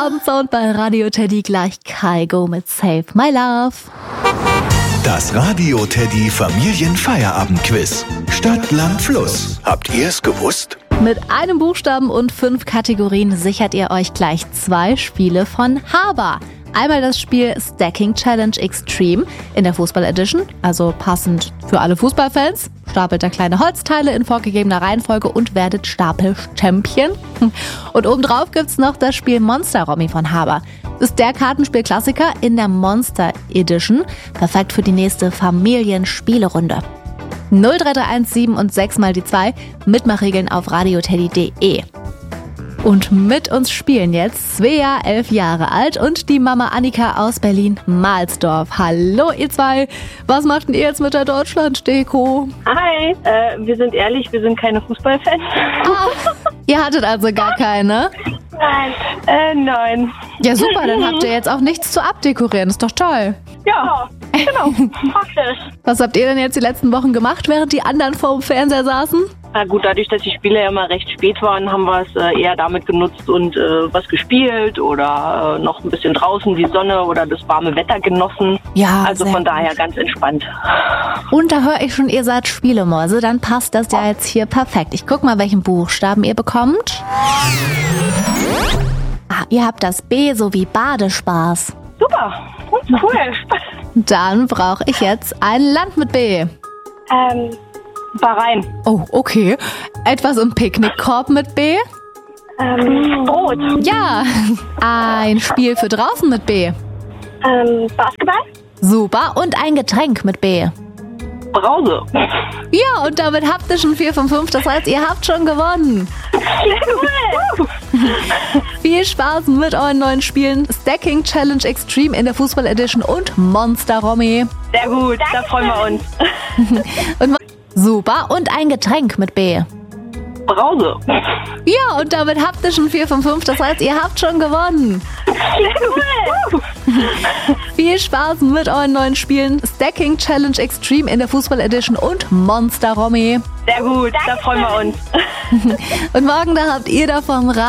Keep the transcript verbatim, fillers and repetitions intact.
Feierabendsound bei Radio Teddy, gleich Kygo mit Save My Love. Das Radio Teddy Familienfeierabendquiz. Stadt, Land, Fluss. Habt ihr es gewusst? Mit einem Buchstaben und fünf Kategorien sichert ihr euch gleich zwei Spiele von Haber. Einmal das Spiel Stacking Challenge Extreme in der Fußball Edition, also passend für alle Fußballfans. Stapelt da kleine Holzteile in vorgegebener Reihenfolge und werdet Stapel-Champion. Und obendrauf gibt's noch das Spiel Monster Rommi von Haber. Das ist der Kartenspielklassiker in der Monster Edition. Perfekt für die nächste Familienspielerunde. null drei drei eins sieben und sechs mal die zwei. Mitmachregeln auf radioteddy punkt de. Und mit uns spielen jetzt Svea, elf Jahre alt, und die Mama Annika aus Berlin-Mahlsdorf. Hallo ihr zwei, was macht denn ihr jetzt mit der Deutschland-Deko? Hi, äh, wir sind ehrlich, wir sind keine Fußballfans. Ah, ihr hattet also gar keine? Nein. Äh, nein. Ja super, dann habt ihr jetzt auch nichts zu abdekorieren, ist doch toll. Ja, genau, praktisch. Was habt ihr denn jetzt die letzten Wochen gemacht, während die anderen vor dem Fernseher saßen? Na gut, dadurch, dass die Spiele ja immer recht spät waren, haben wir es äh, eher damit genutzt und äh, was gespielt oder äh, noch ein bisschen draußen die Sonne oder das warme Wetter genossen. Ja, also sehr von gut. daher ganz entspannt. Und da höre ich schon, ihr seid Spielemäuse, dann passt das ja jetzt hier perfekt. Ich guck mal, welchen Buchstaben ihr bekommt. Ah, ihr habt das B sowie Badespaß. Super, cool. Dann brauche ich jetzt ein Land mit B. Ähm, Bahrain. Oh, okay. Etwas im Picknickkorb mit B? Ähm, Brot. Ja. Ein Spiel für draußen mit B. Ähm, Basketball. Super. Und ein Getränk mit B. Brause. Ja, und damit habt ihr schon vier von fünf. Das heißt, ihr habt schon gewonnen. Cool. Viel Spaß mit euren neuen Spielen Stacking Challenge Extreme in der Fußball Edition und Monster Rommi. Sehr gut, da freuen wir uns. Und super. Und ein Getränk mit B. Brause. Ja, und damit habt ihr schon vier von fünf. Das heißt, ihr habt schon gewonnen. Cool. Viel Spaß mit euren neuen Spielen Stacking Challenge Extreme in der Fußball Edition und Monster Rommi. Sehr gut, da freuen wir uns. Und morgen, da habt ihr da vom Rad